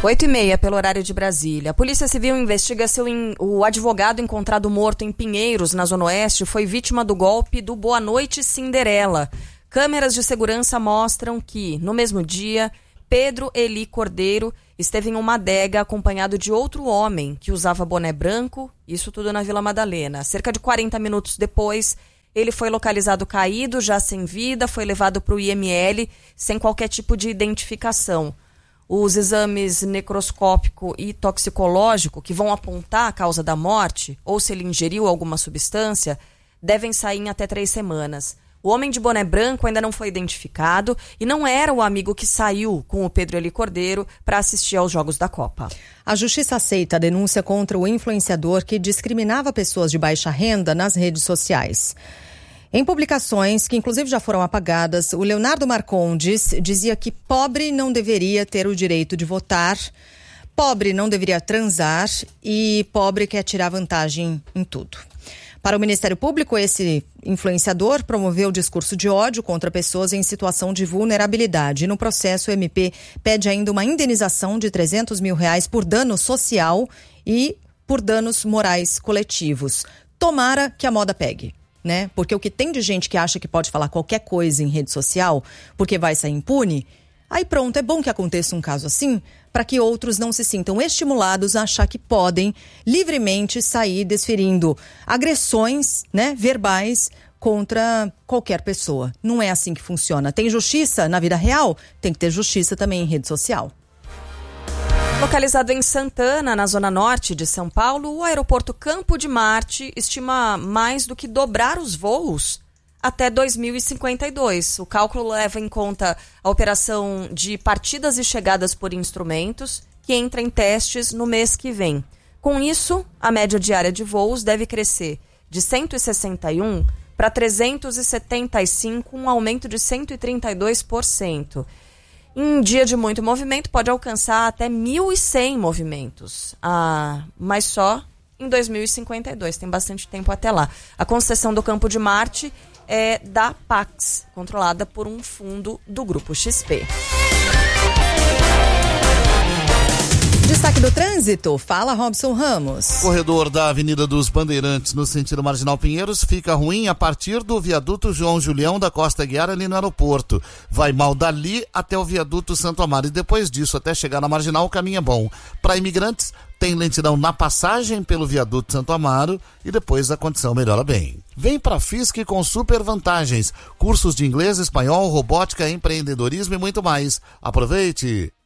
8h30 pelo horário de Brasília. A Polícia Civil investiga se o advogado encontrado morto em Pinheiros, na Zona Oeste, foi vítima do golpe do Boa Noite Cinderela. Câmeras de segurança mostram que, no mesmo dia, Pedro Eli Cordeiro esteve em uma adega acompanhado de outro homem que usava boné branco, isso tudo na Vila Madalena. Cerca de 40 minutos depois, ele foi localizado caído, já sem vida, foi levado para o IML sem qualquer tipo de identificação. Os exames necroscópico e toxicológico, que vão apontar a causa da morte, ou se ele ingeriu alguma substância, devem sair em até 3 semanas. O homem de boné branco ainda não foi identificado e não era o amigo que saiu com o Pedro Eli Cordeiro para assistir aos Jogos da Copa. A Justiça aceita a denúncia contra o influenciador que discriminava pessoas de baixa renda nas redes sociais. Em publicações, que inclusive já foram apagadas, o Leonardo Marcondes dizia que pobre não deveria ter o direito de votar, pobre não deveria transar e pobre quer tirar vantagem em tudo. Para o Ministério Público, esse influenciador promoveu discurso de ódio contra pessoas em situação de vulnerabilidade. No processo, o MP pede ainda uma indenização de R$300 mil por dano social e por danos morais coletivos. Tomara que a moda pegue. Né? Porque o que tem de gente que acha que pode falar qualquer coisa em rede social porque vai sair impune, aí pronto, é bom que aconteça um caso assim para que outros não se sintam estimulados a achar que podem livremente sair desferindo agressões, né, verbais contra qualquer pessoa. Não é assim que funciona. Tem justiça na vida real, tem que ter justiça também em rede social. Localizado em Santana, na zona norte de São Paulo, o aeroporto Campo de Marte estima mais do que dobrar os voos até 2052. O cálculo leva em conta a operação de partidas e chegadas por instrumentos, que entra em testes no mês que vem. Com isso, a média diária de voos deve crescer de 161 para 375, um aumento de 132%. Em dia de muito movimento, pode alcançar até 1.100 movimentos, mas só em 2052, tem bastante tempo até lá. A concessão do Campo de Marte é da Pax, controlada por um fundo do Grupo XP. Destaque do trânsito, fala Robson Ramos. Corredor da Avenida dos Bandeirantes no sentido Marginal Pinheiros fica ruim a partir do viaduto João Julião da Costa Guiar ali no aeroporto. Vai mal dali até o viaduto Santo Amaro e depois disso até chegar na Marginal o caminho é bom. Para imigrantes tem lentidão na passagem pelo viaduto Santo Amaro e depois a condição melhora bem. Vem para a FISC com super vantagens, cursos de inglês, espanhol, robótica, empreendedorismo e muito mais. Aproveite!